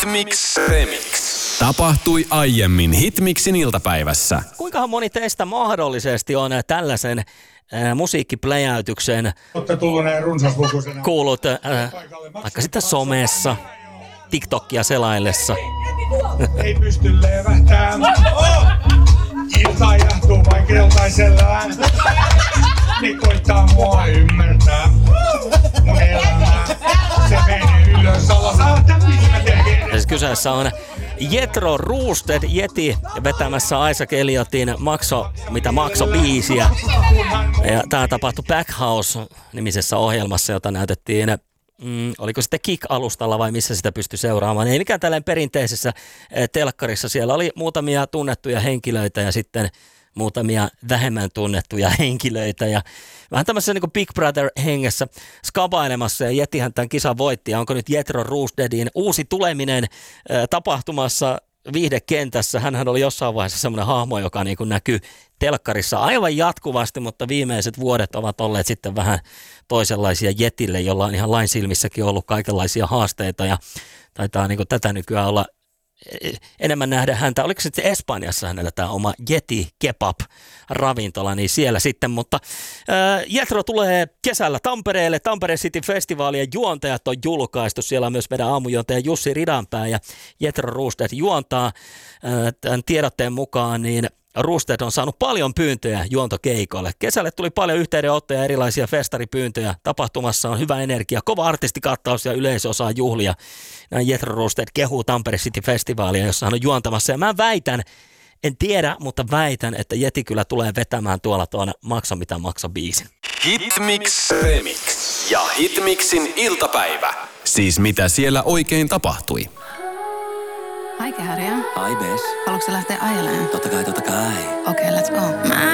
Hitmix Remix. Tapahtui aiemmin Hitmixin iltapäivässä. Kuinkahan moni teistä mahdollisesti on tällaisen musiikkipläjäytyksen kuullut vaikka sitten somessa, TikTokia selaillessa? Ei pysty levähtään. Ilta jahtuu vain keltaisellään. Ne koittaa mua ymmärtää. Mun elämää, se menee ylös alas. Kyseessä on Jethro Roosted Yeti vetämässä Isaac Elliotin Makso biisiä. Ja tämä tapahtui Backhouse-nimisessä ohjelmassa, jota näytettiin, oliko sitten Kik-alustalla vai missä sitä pystyi seuraamaan. Ei mikään tällainen perinteisessä telkkarissa. Siellä oli muutamia tunnettuja henkilöitä ja sitten muutamia vähemmän tunnettuja henkilöitä ja vähän tämmöisessä niin kuin Big Brother-hengessä skabailemassa, ja Yetihän tämän kisan voitti. Ja onko nyt Jethro Roostedin uusi tuleminen tapahtumassa viihdekentässä? Hänhän oli jossain vaiheessa semmoinen hahmo, joka niin kuin näkyy telkkarissa aivan jatkuvasti, mutta viimeiset vuodet ovat olleet sitten vähän toisenlaisia Yetille, jolla on ihan lain silmissäkin ollut kaikenlaisia haasteita, ja taitaa niin kuin tätä nykyään olla enemmän nähdä häntä. Oliko sitten Espanjassa hänellä tämä oma Yeti Kebab-ravintola, niin siellä sitten, mutta Jethro tulee kesällä Tampereelle. Tampere City Festivaalien juontajat on julkaistu. Siellä on myös meidän aamujuontaja Jussi Ridanpää ja Jethro Roosted juontaa. Tämän tiedotteen mukaan niin Roosted on saanut paljon pyyntöjä juontokeikoille. Kesälle tuli paljon yhteydenottoja ja erilaisia festaripyyntöjä. Tapahtumassa on hyvä energia, kova artistikattaus ja yleisö osaa juhlia. Näin Jethro Roosted kehuu Tampere City Festivaalia, jossa hän on juontamassa. Ja mä väitän, en tiedä, mutta väitän, että Yeti kyllä tulee vetämään tuolla tuon Maksa mitä maksa -biisin. Hitmix Remix ja Hitmixin iltapäivä. Siis mitä siellä oikein tapahtui. Hai Kehäriä. Hi Bes. Haluatko lähteä ajelemaan? Totta kai. Okei, let's go.